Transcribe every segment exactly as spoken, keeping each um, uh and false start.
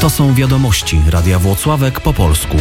To są wiadomości Radia Włocławek po polsku.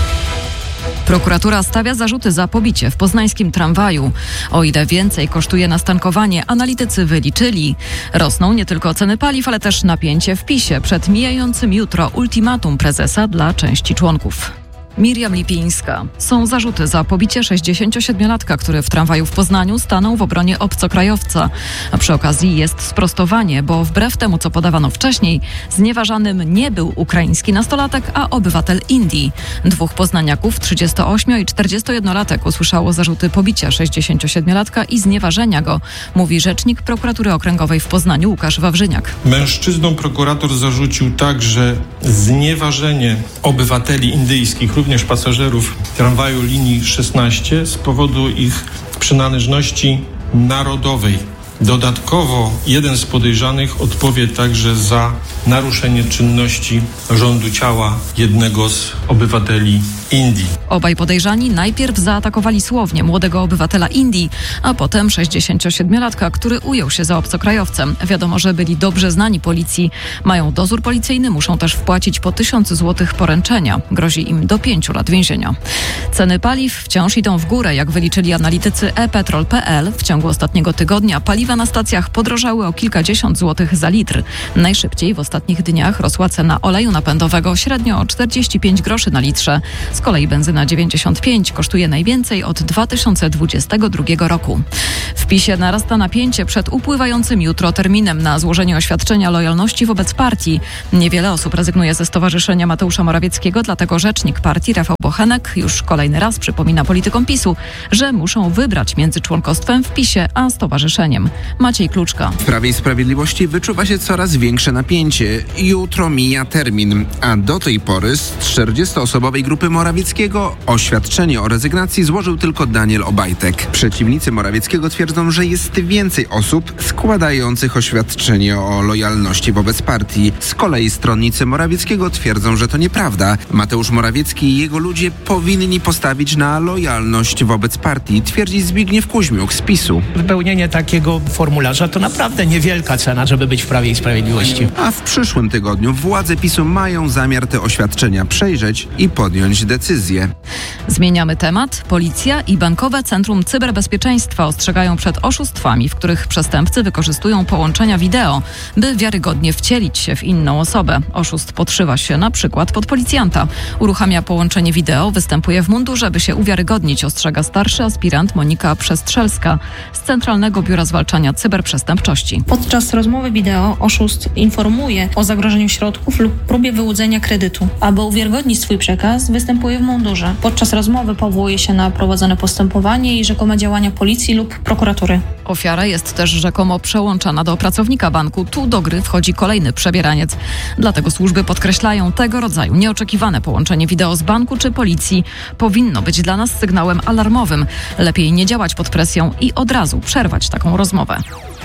Prokuratura stawia zarzuty za pobicie w poznańskim tramwaju. O ile więcej kosztuje nastankowanie, analitycy wyliczyli. Rosną nie tylko ceny paliw, ale też napięcie w PiSie przed mijającym jutro ultimatum prezesa dla części członków. Miriam Lipińska. Są zarzuty za pobicie sześćdziesięciosiedmiolatka, który w tramwaju w Poznaniu stanął w obronie obcokrajowca. A przy okazji jest sprostowanie, bo wbrew temu, co podawano wcześniej, znieważanym nie był ukraiński nastolatek, a obywatel Indii. Dwóch poznaniaków, trzydziestoośmiu- i czterdziestojednolatek, usłyszało zarzuty pobicia sześćdziesięciosiedmiolatka i znieważenia go, mówi rzecznik Prokuratury Okręgowej w Poznaniu Łukasz Wawrzyniak. Mężczyznom prokurator zarzucił także znieważenie obywateli indyjskich, również pasażerów tramwaju linii szesnaście z powodu ich przynależności narodowej. Dodatkowo jeden z podejrzanych odpowie także za naruszenie czynności rządu ciała jednego z obywateli Indii. Obaj podejrzani najpierw zaatakowali słownie młodego obywatela Indii, a potem sześćdziesięciosiedmiolatka, który ujął się za obcokrajowcem. Wiadomo, że byli dobrze znani policji. Mają dozór policyjny, muszą też wpłacić po tysiąc złotych poręczenia. Grozi im do pięciu lat więzienia. Ceny paliw wciąż idą w górę, jak wyliczyli analitycy e petrol kropka pe el. W ciągu ostatniego tygodnia paliwa na stacjach podrożały o kilkadziesiąt złotych za litr. Najszybciej w ostatnich dniach rosła cena oleju napędowego średnio o czterdzieści pięć groszy na litrze. Z kolei benzyna dziewięćdziesiąt pięć kosztuje najwięcej od dwa tysiące dwudziestego drugiego roku. W PiSie narasta napięcie przed upływającym jutro terminem na złożenie oświadczenia lojalności wobec partii. Niewiele osób rezygnuje ze stowarzyszenia Mateusza Morawieckiego, dlatego rzecznik partii Rafał Bochenek już kolejny raz przypomina politykom PiSu, że muszą wybrać między członkostwem w PiSie a stowarzyszeniem. Maciej Kluczka. W Prawie i Sprawiedliwości wyczuwa się coraz większe napięcie. Jutro mija termin, a do tej pory z czterdziestoosobowej grupy Morawieckiego oświadczenie o rezygnacji złożył tylko Daniel Obajtek. Przeciwnicy Morawieckiego twierdzą, że jest więcej osób składających oświadczenie o lojalności wobec partii. Z kolei stronnicy Morawieckiego twierdzą, że to nieprawda. Mateusz Morawiecki i jego ludzie powinni postawić na lojalność wobec partii, twierdzi Zbigniew Kuźmiuk z PiSu. Wypełnienie takiego formularza to naprawdę niewielka cena, żeby być w Prawie i Sprawiedliwości. A w przyszłym tygodniu władze PiSu mają zamiar te oświadczenia przejrzeć i podjąć decyzję. Zmieniamy temat. Policja i Bankowe Centrum Cyberbezpieczeństwa ostrzegają przed oszustwami, w których przestępcy wykorzystują połączenia wideo, by wiarygodnie wcielić się w inną osobę. Oszust podszywa się na przykład pod policjanta. Uruchamia połączenie wideo, występuje w mundurze, by się uwiarygodnić, ostrzega starszy aspirant Monika Przestrzelska z Centralnego Biura Zwalczania Cyberprzestępczości. Podczas rozmowy wideo oszust informuje o zagrożeniu środków lub próbie wyłudzenia kredytu. Aby uwiarygodnić swój przekaz, występuje w mundurze. Podczas rozmowy powołuje się na prowadzone postępowanie i rzekome działania policji lub prokuratury. Ofiara jest też rzekomo przełączana do pracownika banku. Tu do gry wchodzi kolejny przebieraniec. Dlatego służby podkreślają, tego rodzaju nieoczekiwane połączenie wideo z banku czy policji powinno być dla nas sygnałem alarmowym. Lepiej nie działać pod presją i od razu przerwać taką rozmowę.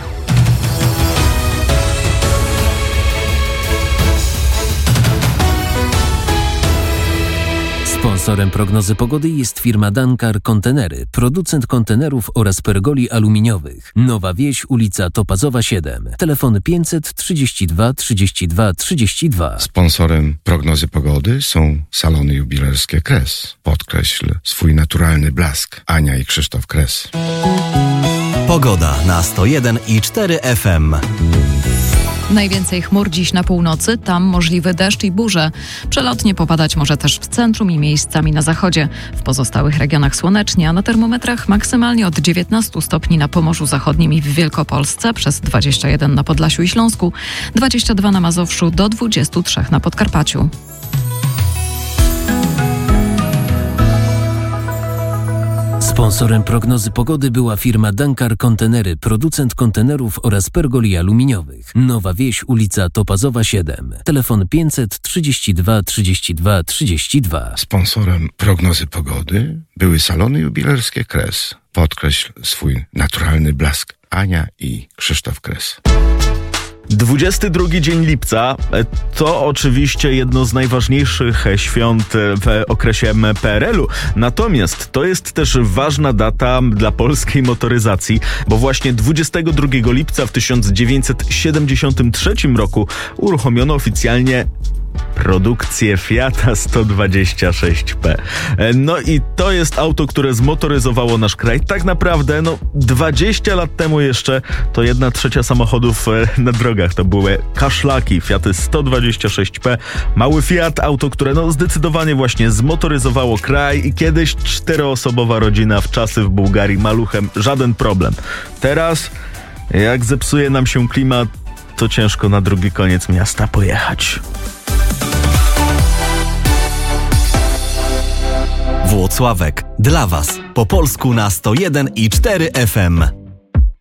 Sponsorem prognozy pogody jest firma Dankar Kontenery, producent kontenerów oraz pergoli aluminiowych. Nowa Wieś, ulica Topazowa siedem. Telefon pięćset trzydzieści dwa trzydzieści dwa trzydzieści dwa. Sponsorem prognozy pogody są salony jubilerskie Kres. Podkreśl swój naturalny blask. Ania i Krzysztof Kres. Pogoda na sto jeden i cztery F M. Najwięcej chmur dziś na północy, tam możliwy deszcz i burze. Przelotnie popadać może też w centrum i miejscami na zachodzie. W pozostałych regionach słonecznie, a na termometrach maksymalnie od dziewiętnastu stopni na Pomorzu Zachodnim i w Wielkopolsce, przez dwadzieścia jeden na Podlasiu i Śląsku, dwadzieścia dwa na Mazowszu, do dwudziestu trzech na Podkarpaciu. Sponsorem prognozy pogody była firma Dankar Kontenery, producent kontenerów oraz pergoli aluminiowych. Nowa Wieś, ulica Topazowa siedem. Telefon pięćset trzydzieści dwa trzydzieści dwa trzydzieści dwa. Sponsorem prognozy pogody były salony jubilerskie Kres. Podkreśl swój naturalny blask. Ania i Krzysztof Kres. dwudziesty drugi dzień lipca to oczywiście jedno z najważniejszych świąt w okresie P R L u. Natomiast to jest też ważna data dla polskiej motoryzacji, bo właśnie dwudziestego drugiego lipca w tysiąc dziewięćset siedemdziesiątym trzecim roku uruchomiono oficjalnie produkcję Fiata sto dwadzieścia sześć P. No i to jest auto, które zmotoryzowało nasz kraj. Tak naprawdę, no dwadzieścia lat temu jeszcze to jedna trzecia samochodów na drogach to były kaszlaki, Fiaty sto dwadzieścia sześć P. Mały Fiat, auto, które no zdecydowanie właśnie zmotoryzowało kraj i kiedyś czteroosobowa rodzina w czasy w Bułgarii maluchem, żaden problem. Teraz, jak zepsuje nam się klimat, to ciężko na drugi koniec miasta pojechać. Włocławek. Dla Was. Po polsku na sto jeden i cztery F M.